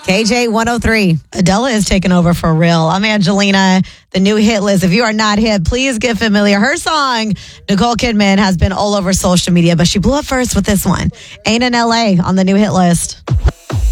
KJ 103. Adela is taking over for real. I'm Angelina, the new hit list. If you are not hip, please get familiar. Her song, Nicole Kidman, has been all over social media, but she blew up first with this one. Ain't in LA on the new hit list.